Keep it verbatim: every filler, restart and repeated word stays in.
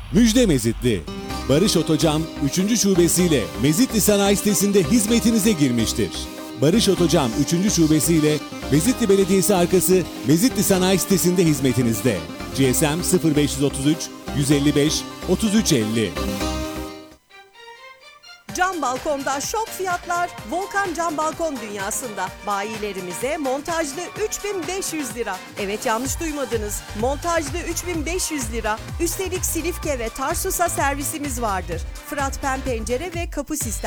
Müjde Mezitli. Barış Otocam üçüncü şubesiyle Mezitli Sanayi Sitesi'nde hizmetinize girmiştir. Barış Otocam üçüncü şubesiyle Mezitli Belediyesi arkası Mezitli Sanayi Sitesi'nde hizmetinizde. G S M sıfır beş üç üç yüz elli beş otuz üç elli. Cam balkonda şok fiyatlar Volkan Cam Balkon dünyasında. Bayilerimize montajlı üç bin beş yüz lira. Evet, yanlış duymadınız. Montajlı üç bin beş yüz lira. Üstelik Silifke ve Tarsus'a servisimiz vardır. Fırat Pen pencere ve kapı sistemi.